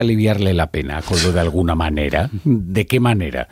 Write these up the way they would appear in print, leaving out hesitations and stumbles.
aliviarle la pena a Koldo de alguna manera. ¿De qué manera?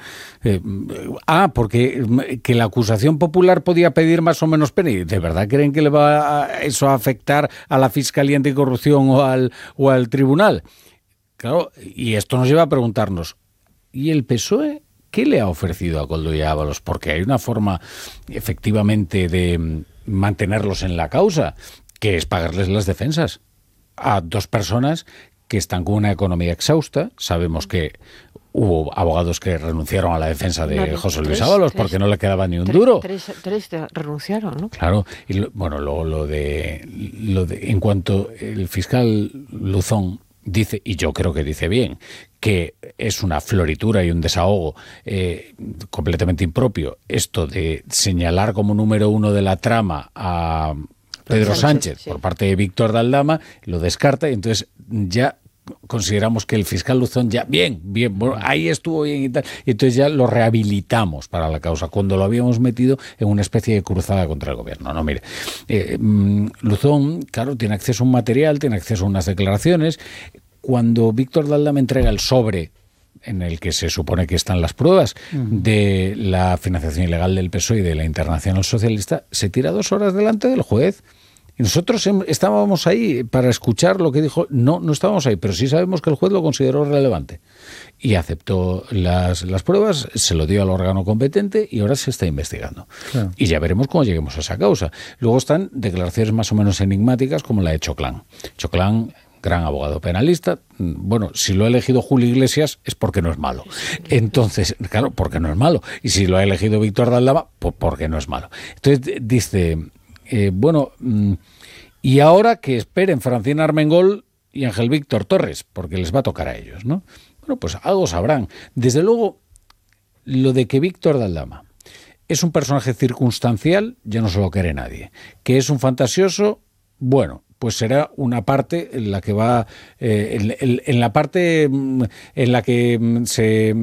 Porque que la acusación popular podía pedir más o menos pena. ¿Y de verdad creen que le va eso a afectar a la Fiscalía Anticorrupción o al Tribunal? Claro, y esto nos lleva a preguntarnos, ¿y el PSOE qué le ha ofrecido a Koldo y a Ábalos? Porque hay una forma, efectivamente, de mantenerlos en la causa, que es pagarles las defensas a dos personas que están con una economía exhausta. Sabemos que hubo abogados que renunciaron a la defensa de José Luis Ábalos porque no le quedaba ni un duro. Tres renunciaron, ¿no? Claro, y lo de en cuanto el fiscal Luzón dice, y yo creo que dice bien, que es una floritura y un desahogo completamente impropio esto de señalar como número uno de la trama a Pedro Sánchez por parte de Víctor de Aldama, lo descarta, y entonces ya consideramos que el fiscal Luzón ya, bien, bueno, ahí estuvo bien y tal, y entonces ya lo rehabilitamos para la causa, cuando lo habíamos metido en una especie de cruzada contra el gobierno. No, mire, Luzón, claro, tiene acceso a un material, tiene acceso a unas declaraciones. Cuando Víctor de Aldama entrega el sobre en el que se supone que están las pruebas de la financiación ilegal del PSOE y de la Internacional Socialista, se tira 2 horas delante del juez. Y nosotros estábamos ahí para escuchar lo que dijo. No estábamos ahí, pero sí sabemos que el juez lo consideró relevante. Y aceptó las pruebas, se lo dio al órgano competente y ahora se está investigando. Claro. Y ya veremos cómo lleguemos a esa causa. Luego están declaraciones más o menos enigmáticas como la de Choclán. Choclán, gran abogado penalista. Bueno, si lo ha elegido Julio Iglesias es porque no es malo. Entonces, claro, porque no es malo. Y si lo ha elegido Víctor de Aldama, pues porque no es malo. Entonces dice, y ahora que esperen Francina Armengol y Ángel Víctor Torres, porque les va a tocar a ellos, ¿no? Bueno, pues algo sabrán. Desde luego, lo de que Víctor de Aldama es un personaje circunstancial, ya no se lo quiere nadie. Que es un fantasioso, bueno, pues será una parte en la que va, en la parte en la que se